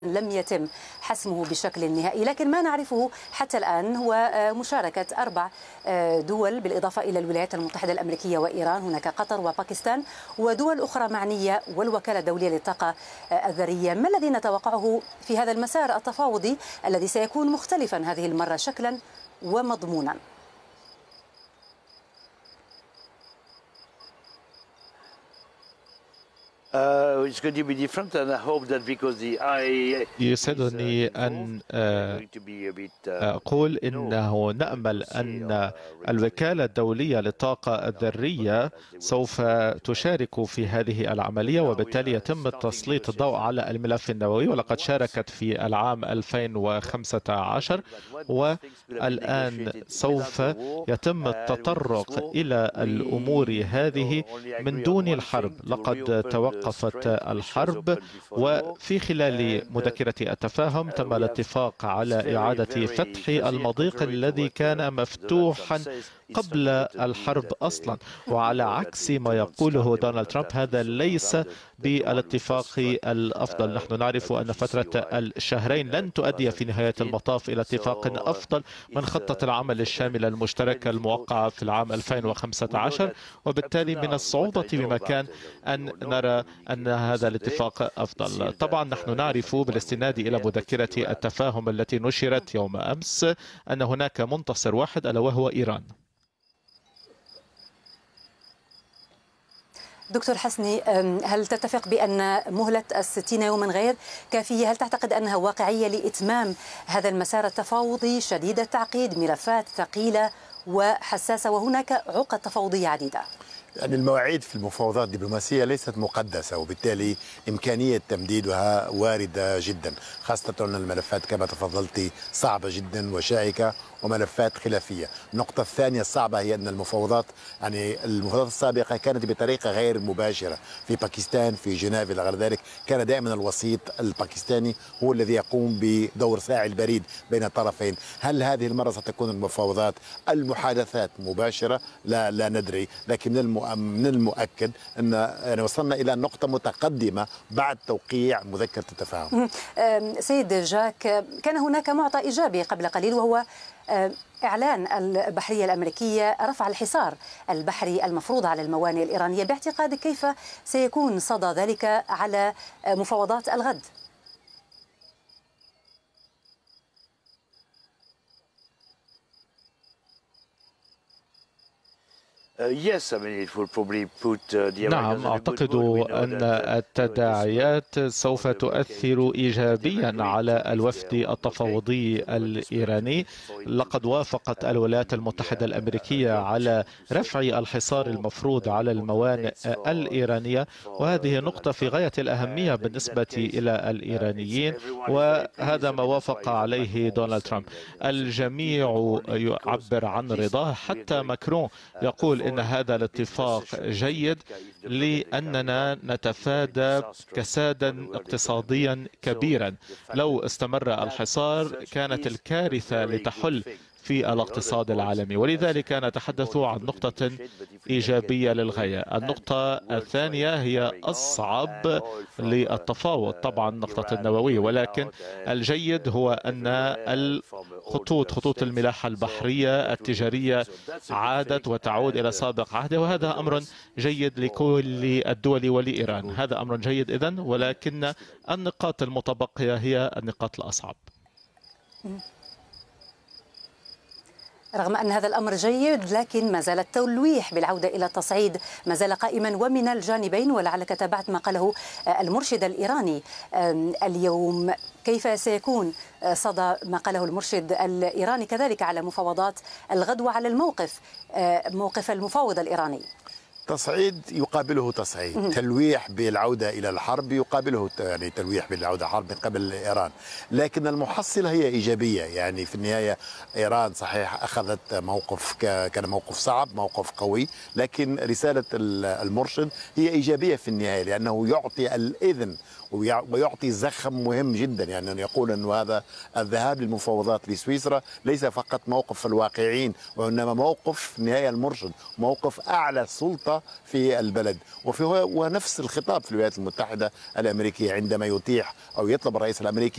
لم يتم حسمه بشكل نهائي، لكن ما نعرفه حتى الآن هو مشاركة 4 دول بالإضافة إلى الولايات المتحدة الأمريكية وإيران. هناك قطر وباكستان ودول أخرى معنية والوكالة الدولية للطاقة الذرية. ما الذي نتوقعه في هذا المسار التفاوضي الذي سيكون مختلفا هذه المرة شكلا ومضمونا؟ يسعدني أن أقول إنه نأمل أن الوكالة الدولية للطاقة الذرية سوف تشارك في هذه العملية، وبالتالي يتم تسليط الضوء على الملف النووي، ولقد شاركت في العام 2015 والآن سوف يتم التطرق إلى الأمور هذه من دون الحرب. لقد توقفت الحرب، وفي خلال مذكرة التفاهم تم الاتفاق على إعادة فتح المضيق الذي كان مفتوحا قبل الحرب أصلا. وعلى عكس ما يقوله دونالد ترامب، هذا ليس بالاتفاق الأفضل. نحن نعرف أن فترة الشهرين لن تؤدي في نهاية المطاف إلى اتفاق أفضل من خطة العمل الشاملة المشتركة الموقعة في العام 2015، وبالتالي من الصعوبة بمكان أن نرى أن هذا الاتفاق أفضل. طبعا نحن نعرف بالاستناد إلى مذكرة التفاهم التي نشرت يوم أمس أن هناك منتصر واحد ألا وهو إيران. دكتور حسني، هل تتفق بأن مهلة 60 يوما غير كافية؟ هل تعتقد أنها واقعية لإتمام هذا المسار التفاوضي شديد التعقيد، ملفات ثقيلة وحساسة وهناك عقد تفاوضية عديدة؟ يعني المواعيد في المفاوضات الدبلوماسية ليست مقدسة، وبالتالي إمكانية تمديدها واردة جدا، خاصة أن الملفات كما تفضلتي صعبة جدا وشائكة وملفات خلافية. النقطة الثانية الصعبة هي أن المفاوضات السابقة كانت بطريقة غير مباشرة في باكستان، في جنيف إلى غير ذلك. كان دائما الوسيط الباكستاني هو الذي يقوم بدور ساعي البريد بين الطرفين. هل هذه المرة ستكون المفاوضات المحادثات مباشرة؟ لا ندري، لكن من المؤكد أن يعني وصلنا إلى نقطة متقدمة بعد توقيع مذكرة التفاهم. سيد جاك، كان هناك معطى إيجابي قبل قليل، وهو إعلان البحرية الأمريكية رفع الحصار البحري المفروض على الموانئ الإيرانية. باعتقادك كيف سيكون صدى ذلك على مفاوضات الغد؟ نعم، أعتقد أن التداعيات سوف تؤثر إيجابيا على الوفد التفاوضي الإيراني. لقد وافقت الولايات المتحدة الأمريكية على رفع الحصار المفروض على الموانئ الإيرانية، وهذه نقطة في غاية الأهمية بالنسبة إلى الإيرانيين، وهذا ما وافق عليه دونالد ترامب. الجميع يعبر عن رضاه، حتى ماكرون يقول إن هذا الاتفاق جيد لأننا نتفادى كسادا اقتصاديا كبيرا. لو استمر الحصار كانت الكارثة لتحل في الاقتصاد العالمي، ولذلك نتحدث عن نقطة إيجابية للغاية. النقطة الثانية هي أصعب للتفاوض، طبعا النقطة النووية، ولكن الجيد هو أن خطوط الملاحة البحرية التجارية عادت وتعود إلى سابق عهدها، وهذا أمر جيد لكل الدول ولإيران. هذا أمر جيد إذن، ولكن النقاط المتبقية هي النقاط الأصعب. رغم أن هذا الأمر جيد، لكن ما زال التلويح بالعودة إلى التصعيد ما زال قائما ومن الجانبين، ولعلك تابعت ما قاله المرشد الإيراني اليوم. كيف سيكون صدى ما قاله المرشد الإيراني كذلك على مفاوضات الغد وعلى موقف المفاوض الإيراني؟ تصعيد يقابله تصعيد، تلويح بالعودة إلى الحرب يقابله يعني تلويح بالعودة حرب من قبل إيران، لكن المحصلة هي إيجابية. يعني في النهاية إيران صحيح أخذت موقف كان موقف صعب، موقف قوي، لكن رسالة المرشد هي إيجابية في النهاية، لأنه يعطي الإذن ويعطي زخم مهم جدا. يعني أن يقول أن هذا الذهاب للمفاوضات لسويسرا ليس فقط موقف الواقعين، وإنما موقف في النهاية المرشد، موقف أعلى سلطة في البلد. ونفس الخطاب في الولايات المتحدة الأمريكية عندما يتيح أو يطلب الرئيس الأمريكي